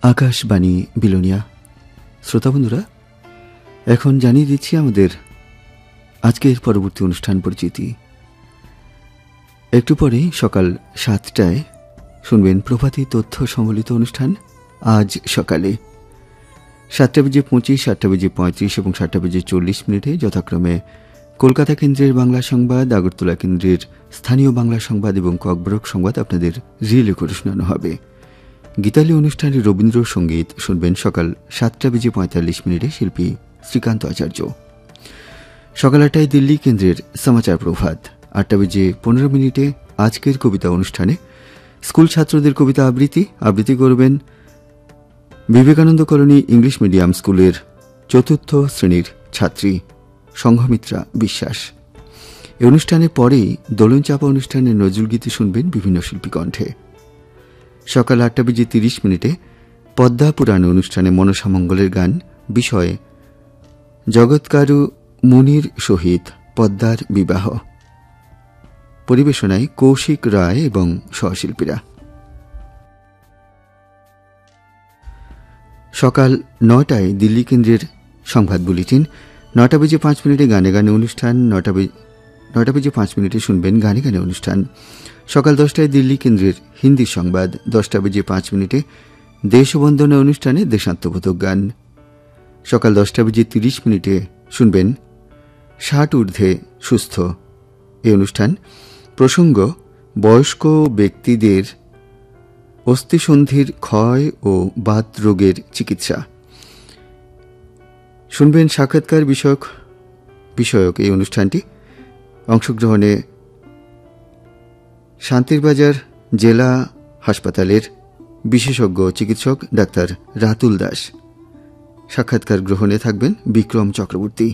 আকাশবাণী বিলোনিয়া। শ্রোতা বন্ধুরা, এখন জানিয়ে দিচ্ছি আমাদের আজকের পরবর্তী অনুষ্ঠান পরিচিতি। একটু পরেই সকাল 7টায় শুনবেন প্রভাতী তথ্য সম্বলিত অনুষ্ঠান। আজ সকালে 7:25, 7:35 এবং 7:40 যথাক্রমে কলকাতা কেন্দ্রের বাংলা সংবাদ, আগরতলা কেন্দ্রের স্থানীয় বাংলা সংবাদ এবং ককবরক সংবাদ আপনাদের রিলে করে শোনানো হবে। গীতালি অনুষ্ঠানে রবীন্দ্রসঙ্গীত শুনবেন সকাল 7:45 শিল্পী শ্রীকান্ত আচার্য। সকাল 8টায় দিল্লি কেন্দ্রের সমাচার প্রভাত। 8:15 আজকের কবিতা অনুষ্ঠানে স্কুল ছাত্রদের কবিতা আবৃত্তি করবেন বিবেকানন্দ কলোনি ইংলিশ মিডিয়াম স্কুলের 4th শ্রেণীর ছাত্রী সংঘমিত্রা বিশ্বাস। এই অনুষ্ঠানের পরেই দোলনচাপা অনুষ্ঠানে নজরুলগীতি শুনবেন বিভিন্ন শিল্পী কণ্ঠে। সকাল 8:30 পদ্মা পুরাণ অনুষ্ঠানে মনসা মঙ্গলের গান বিষয়ে জগৎকারু মুনির সহিত পদ্মার বিবাহ, পরিবেশনায় কৌশিক রায় এবং সহশিল্পীরা। সকাল 9টায় দিল্লি কেন্দ্রের সংবাদ বুলেটিন। 9:05 গানে গানে অনুষ্ঠান। 9:05 শুনবেন গানে গানে অনুষ্ঠান। সকাল 10টায় দিল্লি কেন্দ্রের হিন্দি সংবাদ। 10:05 দেশবন্দনা অনুষ্ঠানে দেশাত্মবোধক গান। সকাল 10:30 শুনবেন 60 ঊর্ধ্বে সুস্থ। এই অনুষ্ঠান প্রসঙ্গ বয়স্ক ব্যক্তিদের অস্থিসন্ধির ক্ষয় ও বাত রোগের চিকিৎসা। শুনবেন সাক্ষাৎকার বিষয়ক এই অনুষ্ঠানটি। অংশগ্রহণে শান্তিরবাজার জেলা হাসপাতালের বিশেষজ্ঞ চিকিৎসক ডাক্তার রাতুল দাস। সাক্ষাৎকার গ্রহণে থাকবেন বিক্রম চক্রবর্তী।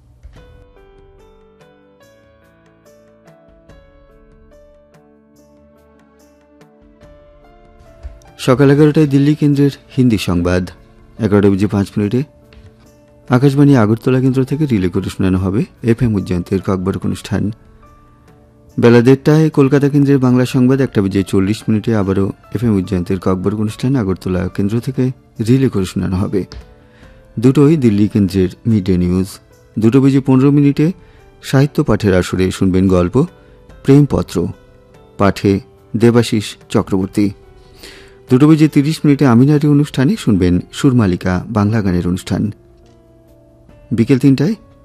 সকাল 11টায় দিল্লি কেন্দ্রের হিন্দি সংবাদ। 11:05 আকাশবাণী আগরতলা কেন্দ্র থেকে রিলে করে শোনানো হবে FM উজ্জয়ন্তের ককবরক অনুষ্ঠান। বেলা 1:30 কলকাতা কেন্দ্রের বাংলা সংবাদ। 1:40 আবারও FM উজ্জয়ন্তের ককবরক অনুষ্ঠান আগরতলা কেন্দ্র থেকে রিলে করে শোনানো হবে। 2টোয় দিল্লি কেন্দ্রের মিড ডে নিউজ। 2:15 সাহিত্য পাঠের আসরে শুনবেন গল্প প্রেমপত্র, পাঠে দেবাশিস চক্রবর্তী। 2:30 আমিনারি অনুষ্ঠানে শুনবেন সুরমালিকা বাংলা গানের অনুষ্ঠান। বিকেল 3টায়